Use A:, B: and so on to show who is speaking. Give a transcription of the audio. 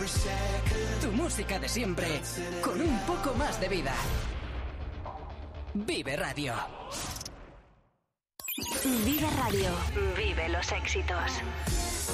A: Tu música de siempre, con un poco más de vida. Vive Radio.
B: Vive Radio. Vive los éxitos.